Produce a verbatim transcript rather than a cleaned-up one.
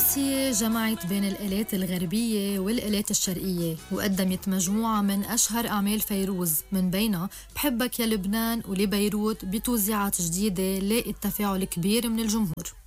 الرومانسية جمعت بين الآلات الغربية والآلات الشرقية، وقدمت مجموعة من أشهر أعمال فيروز، من بينها بحبك يا لبنان ولبيروت بتوزيعات جديدة لاقت تفاعل كبير من الجمهور.